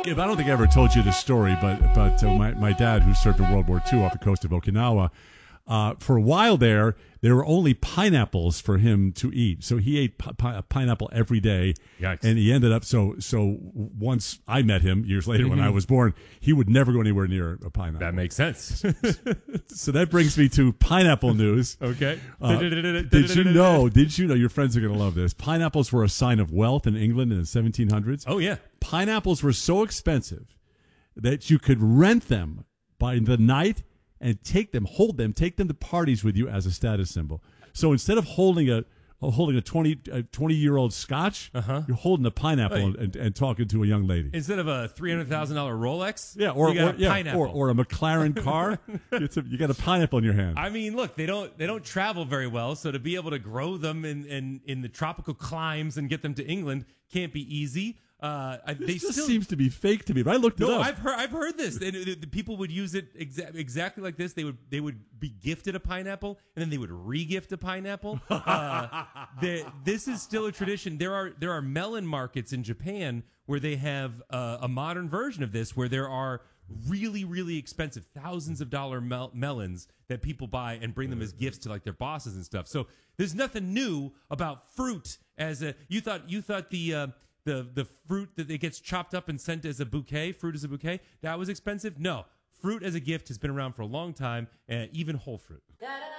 I don't think I ever told you this story, but my dad, who served in World War II off the coast of Okinawa, for a while there were only pineapples for him to eat. So he ate pineapple every day. Yikes. And he ended up, so once I met him years later when I was born, he would never go anywhere near a pineapple. That makes sense. So that brings me to pineapple news. Okay. Did you know, your friends are going to love this, pineapples were a sign of wealth in England in the 1700s? Oh, yeah. Pineapples were so expensive that you could rent them by the night and take them to parties with you as a status symbol. So instead of holding a 20-year-old scotch, you're holding a pineapple and talking to a young lady. Instead of a $300,000 Rolex, pineapple. Or a McLaren car, you got a pineapple in your hand. I mean, look, they don't travel very well, so to be able to grow them in the tropical climes and get them to England can't be easy. This just seems to be fake to me, but I looked it up. I've heard this. The people would use it exactly like this. They would be gifted a pineapple, and then they would re-gift a pineapple. This is still a tradition. There are melon markets in Japan where they have a modern version of this, where there are really, really expensive thousands of dollar melons that people buy and bring them as gifts to like their bosses and stuff. So there's nothing new about fruit. You thought the fruit that it gets chopped up and sent as a bouquet, fruit as a bouquet, that was expensive? No. Fruit as a gift has been around for a long time, even whole fruit.